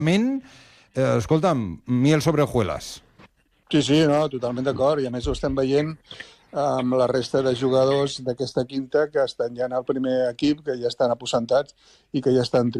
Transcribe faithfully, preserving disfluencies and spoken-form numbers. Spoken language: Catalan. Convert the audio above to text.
Eh, escolta'm, miel sobre hojuelas. Sí, sí, no, totalment d'acord. I a més ho estem veient amb la resta de jugadors d'aquesta quinta que estan ja en el primer equip, que ja estan aposentats i que ja estan